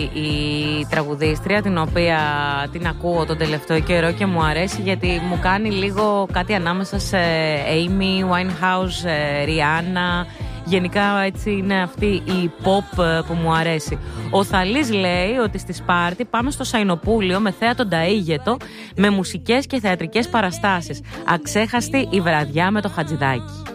Η τραγουδίστρια, την οποία την ακούω τον τελευταίο καιρό και μου αρέσει γιατί μου κάνει λίγο κάτι ανάμεσα σε Amy Winehouse, Rihanna. Γενικά έτσι είναι αυτή η pop που μου αρέσει. Ο Θαλής λέει ότι στη Σπάρτη πάμε στο Σαϊνοπούλιο με θέα τον Ταΐγετο, με μουσικές και θεατρικές παραστάσεις. Αξέχαστη η βραδιά με το Χατζηδάκι.